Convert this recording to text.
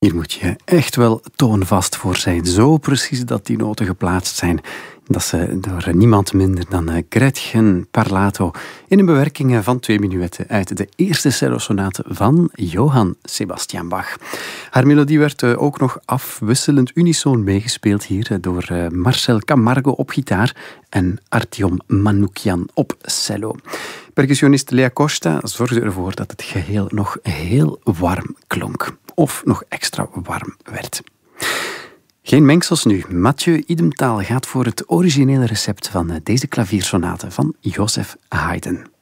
Hier moet je echt wel toonvast voor zijn. Zo precies dat die noten geplaatst zijn. Dat ze door niemand minder dan Gretchen Parlato in een bewerking van 2 minuetten uit de eerste cellosonate van Johann Sebastian Bach. Haar melodie werd ook nog afwisselend unisoon meegespeeld hier door Marcel Camargo op gitaar en Artyom Manukyan op cello. Percussionist Lea Costa zorgde ervoor dat het geheel nog heel warm klonk. Of nog extra warm werd. Geen mengsels nu. Mathieu Idemtaal gaat voor het originele recept van deze klaviersonate van Joseph Haydn.